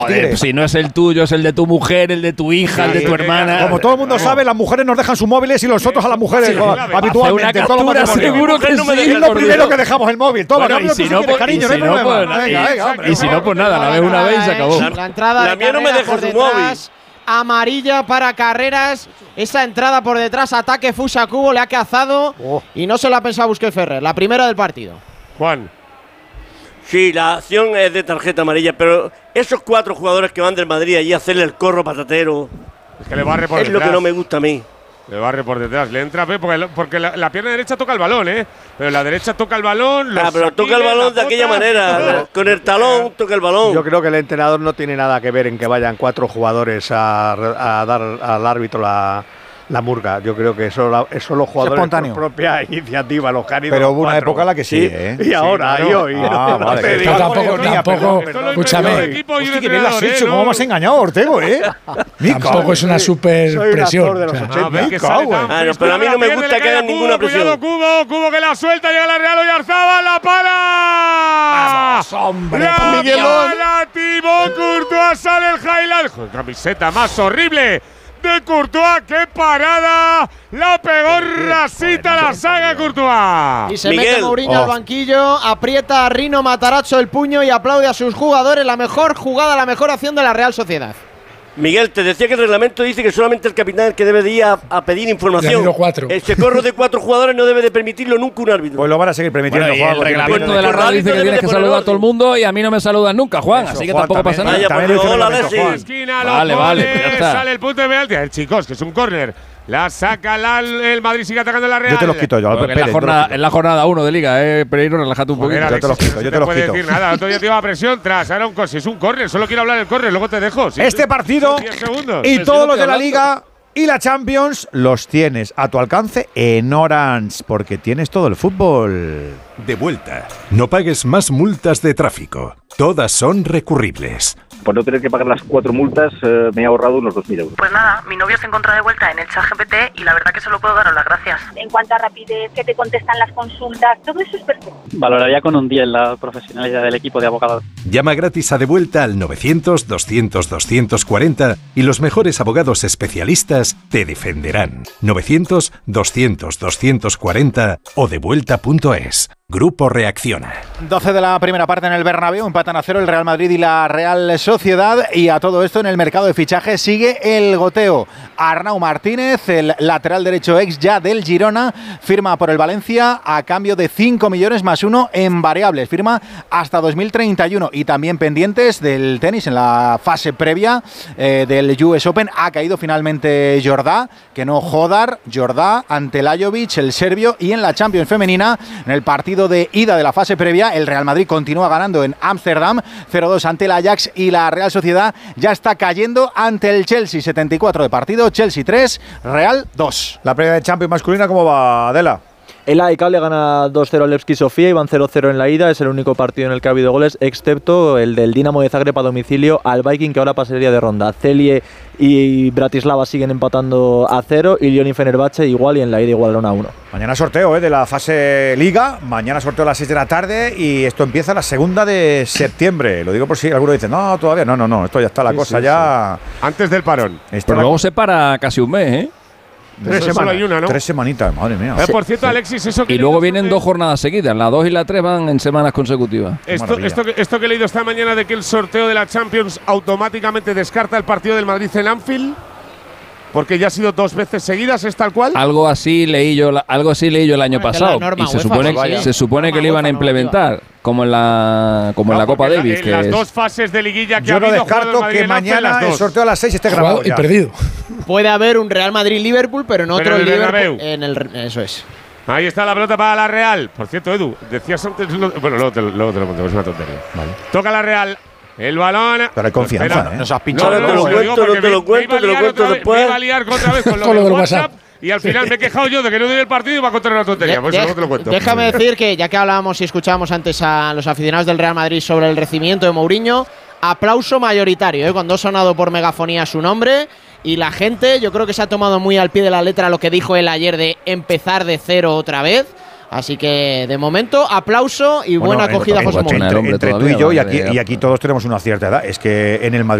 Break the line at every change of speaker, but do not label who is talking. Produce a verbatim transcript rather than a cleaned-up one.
Joder, si no es el tuyo, es el de tu mujer, el de tu hija, sí, el de tu hermana.
Como todo el mundo sabe, las mujeres nos dejan sus móviles y nosotros a las mujeres sí, habitualmente.
Una captura, seguro que
no
sí.
Es lo primero que dejamos el móvil. Toma,
bueno,
cambio,
y si no, pues cariño, no hay problema. Venga, venga, hombre. Y si no, pues nada, la ves una vez y se acabó.
La entrada
la mía no me deja su móvil.
Amarilla para Carreras. Esa entrada por detrás, ataque Fusa Cubo, le ha cazado oh. y no se lo ha pensado Busquets Ferrer. La primera del partido.
Juan.
Sí, la acción es de tarjeta amarilla, pero esos cuatro jugadores que van del Madrid allí a hacerle el corro patatero.
Es que le barre por
es
detrás.
Es lo que no me gusta a mí.
Le barre por detrás, le entra porque, porque la, la pierna derecha toca el balón, ¿eh? Pero la derecha toca el balón.
Ah, pero toca el balón de aquella manera, con el talón toca el balón.
Yo creo que el entrenador no tiene nada que ver en que vayan cuatro jugadores a, a dar al árbitro la, la murga. Yo creo que eso, eso los jugadores por propia iniciativa, los cánidos.
Pero hubo una época en la que sí, ¿eh?
Y ahora, sí, claro. y hoy.
Ah,
no,
vale,
no
que
tampoco,
tampoco, escúchame.
Hostia, que bien lo has hecho, ¿cómo me has engañado, Ortego, eh?
Tampoco es una super presión.
Pero a mí no me gusta que hagan ninguna presión.
Cuidado, Cubo, Cubo que la suelta, llega la Real Oyarzabal, la para.
Vamos, hombre.
La para, Thibaut Courtois, sale el highlight. Joder, camiseta más horrible de Courtois, qué parada, la pegó rasita la saga Courtois.
Y se Miguel. mete Mourinho oh. al banquillo, aprieta a Rino Matarazzo el puño y aplaude a sus jugadores. La mejor jugada, la mejor acción de la Real Sociedad.
Miguel, te decía que el reglamento dice que solamente el capitán es el que debe de ir a, a pedir información. El socorro de cuatro jugadores no debe de permitirlo nunca un árbitro.
Pues lo van a seguir permitiendo,
bueno,
Juan.
El reglamento de la radio dice que tienes que saludar a todo el mundo y a mí no me saludan nunca, Juan. Eso, así que Juan, tampoco
también,
pasa nada.
Vaya, pues, hola, Juan.
Esquina,
vale, vale, pues ya está.
Sale el punto de penalti. El chicos, que es un córner. La saca la, el Madrid, sigue atacando la Real.
Yo te los quito, yo, Albert Pérez.
En la jornada, en la jornada uno de Liga, eh, Pereiro, relájate un poquito.
Yo te los quito, yo te los
quito. No
decir
nada, el otro día te iba a presión tras. Ahora un, si es un córner, solo quiero hablar del córner, luego te dejo. Si
este partido y todos los de la Liga y la Champions los tienes a tu alcance en Orange, porque tienes todo el fútbol.
De vuelta. No pagues más multas de tráfico. Todas son recurribles.
Por no tener que pagar las cuatro multas, eh, me he ahorrado unos dos mil euros.
Pues nada, mi novio se encuentra de vuelta en el ChatGPT y la verdad que solo puedo daros las gracias.
En cuanto a rapidez, que te contestan las consultas, todo eso es perfecto.
Valoraría con un diez la profesionalidad del equipo de abogados.
Llama gratis a De Vuelta al novecientos, doscientos, doscientos cuarenta y los mejores abogados especialistas te defenderán. novecientos, doscientos, doscientos cuarenta o devuelta punto es. Grupo Reacciona.
doce de la primera parte en el Bernabéu, empatan a cero el Real Madrid y la Real Sociedad, y a todo esto en el mercado de fichajes sigue el goteo. Arnau Martínez, el lateral derecho ex ya del Girona, firma por el Valencia a cambio de cinco millones más uno en variables, firma hasta dos mil treinta y uno. Y también pendientes del tenis en la fase previa eh, del U S Open, ha caído finalmente Jordá, que no Jodar, Jordá ante Lajovic, el serbio, y en la Champions femenina, en el partido de ida de la fase previa, el Real Madrid continúa ganando en Ámsterdam cero dos ante el Ajax, y la Real Sociedad ya está cayendo ante el Chelsea, setenta y cuatro de partido, Chelsea tres, Real dos. La previa de Champions masculina, ¿cómo va, Adela?
El A E K le gana dos cero al Levski Sofía y van cero cero en la ida. Es el único partido en el que ha habido goles, excepto el del Dinamo de Zagreb a domicilio al Viking, que ahora pasaría de ronda. Celie y Bratislava siguen empatando a cero y Lyon y Fenerbahce igual, y en la ida igualaron a uno.
Mañana sorteo eh, de la fase Liga, mañana sorteo a las seis de la tarde y esto empieza la segunda de septiembre. Lo digo por si alguno dice, no, todavía no, no, no, esto ya está la sí, cosa sí, ya…
Sí. Antes del parón.
Pero la… luego se para casi un mes, ¿eh?
Tres semanas, hay una, ¿no? Tres semanitas, madre mía.
Eh, por cierto, sí. Alexis, eso que…
Y luego vienen dos jornadas seguidas, la dos y la tres van en semanas consecutivas.
Esto, esto, que, esto que he leído esta mañana de que el sorteo de la Champions automáticamente descarta el partido del Madrid en Anfield, porque ya ha sido dos veces seguidas, ¿es tal cual?
Algo así leí yo, algo así leí yo el año bueno, pasado. Y se supone, que, se supone que lo iban a implementar, como en la, como no, en la Copa Davis.
En
que
las
es
dos fases de liguilla que
yo
ha
no
habido,
descarto que mañana el sorteo a las seis esté grabado
y perdido.
Puede haber un Real Madrid-Liverpool, pero en otro
pero el
Liverpool. En el, eso es.
Ahí está la pelota para la Real. Por cierto, Edu, decías antes… Bueno, luego te, luego te lo cuento, es una tontería. Vale. Toca la Real. El balón…
Pero hay confianza,
espera,
¿eh?
Nos has pinchado. No, no, te lo cuento, no te lo cuento, te lo cuento después.
Me iba a liar otra vez con lo, con lo del WhatsApp. WhatsApp. Y al final me he quejado yo de que no doy el partido y va a contar una tontería. De, por eso no te lo cuento.
Déjame decir que, ya que hablábamos y escuchábamos antes a los aficionados del Real Madrid sobre el recibimiento de Mourinho, aplauso mayoritario, ¿eh? Cuando ha sonado por megafonía su nombre. Y la gente, yo creo que se ha tomado muy al pie de la letra lo que dijo él ayer de empezar de cero otra vez. Así que, de momento, aplauso y
bueno,
buena acogida, José Mourinho.
Entre, entre tú y yo, y aquí, y aquí todos tenemos una cierta edad, es que en el Madrid